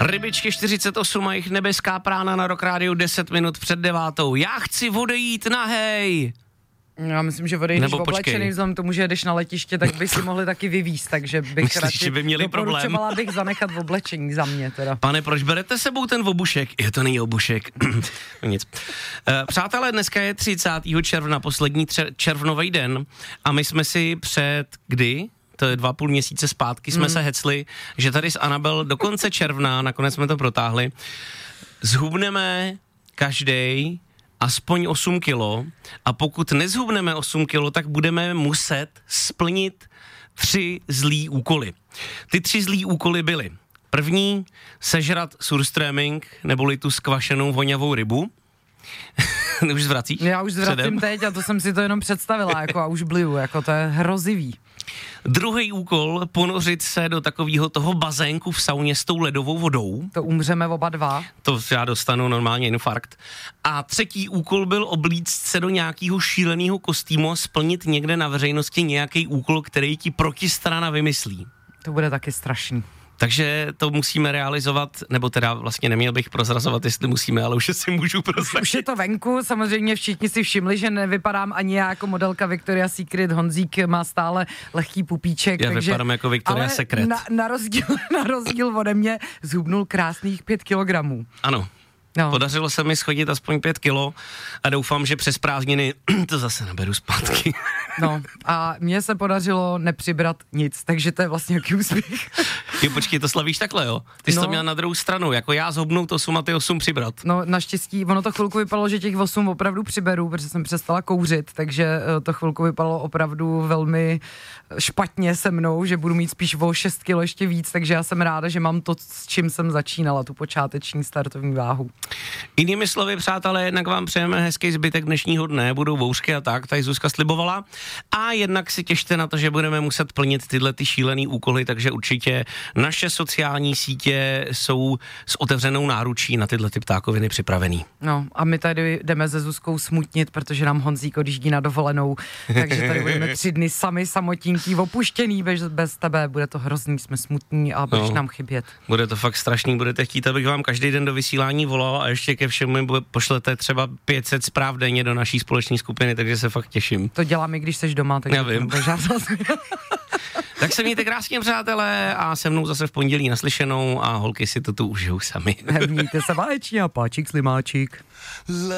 Rybičky 48 a jejich nebeská prána na Rock Radio 10 minut před 9. Já chci odejít nahej. Já myslím, že odejdeš oblečený, vzhledem tomu, že jdeš na letiště, tak by si mohli taky vyvízt, takže bych Myslíš, radši že by měli doporučovala bych zanechat v oblečení za mě teda. Pane, proč berete sebou ten obušek? Je to není obušek. Nic. Přátelé, dneska je 30. června, poslední červnový den a my jsme si kdy? To je 2,5 měsíce zpátky, jsme se hecli, že tady s Anabel do konce června, nakonec jsme to protáhli, zhubneme každej aspoň 8 kilo a pokud nezhubneme 8 kilo, tak budeme muset splnit 3 zlý úkoly. Ty 3 zlý úkoly byly: první, sežrat surströmming, neboli tu skvašenou voňavou rybu. Už zvracíš? Já už zvracím teď a to jsem si to jenom představila, jako a už bliju, jako to je hrozivý. Druhý úkol, ponořit se do takového toho bazénku v sauně s tou ledovou vodou. To umřeme oba dva. To já dostanu normálně infarkt. A třetí úkol byl oblíct se do nějakého šíleného kostýmu a splnit někde na veřejnosti nějaký úkol, který ti protistrana vymyslí. To bude taky strašný. Takže to musíme realizovat, nebo teda vlastně neměl bych prozrazovat, jestli musíme, ale už si můžu prozradit. Už je to venku, samozřejmě všichni si všimli, že nevypadám ani já jako modelka Victoria's Secret, Honzík má stále lehký pupíček. Já takže, vypadám jako Victoria's Secret. Na rozdíl ode mě zhubnul krásných 5 kilogramů. Ano. No. Podařilo se mi schodit aspoň 5 kilo a doufám, že přes prázdniny to zase naberu zpátky. No a mně se podařilo nepřibrat nic, takže to je vlastně jaký úspěch. Jo, počkej, to slavíš takhle, jo? Ty jsi to měl na druhou stranu, jako já zhubnout 8 a ty 8 přibrat. No naštěstí, ono to chvilku vypadalo, že těch 8 opravdu přiberu, protože jsem přestala kouřit, takže to chvilku vypadalo opravdu velmi špatně se mnou, že budu mít spíš o 6 kilo ještě víc, takže já jsem ráda, že mám to, s čím jsem začínala, tu počáteční startovní váhu. Jinými slovy, přátelé, jednak vám přejeme hezký zbytek dnešního dne, budou bouřky a tak, tady Zuzka slibovala. A jednak si těšte na to, že budeme muset plnit tyhle ty šílený úkoly, takže určitě naše sociální sítě jsou s otevřenou náručí na tyhle ty ptákoviny připravený. No a my tady jdeme se Zuzkou smutnit, protože nám Honzík odjíždí na dovolenou, takže tady budeme 3 dny sami samotinky, opuštěný bez tebe, bude to hrozný, jsme smutní a budeš nám chybět. Bude to fakt strašný, budete chtít, abych vám každý den do vysílání volal a ještě ke všemu pošlete třeba 500 zpráv denně do naší společné skupiny, takže se fakt těším. To dělám i když jsi doma, takže já vím. Tak se mějte krásně, přátelé, a se mnou zase v pondělí naslyšenou a holky si to tu užijou sami. Mějte se báječně a páčik slimáčik.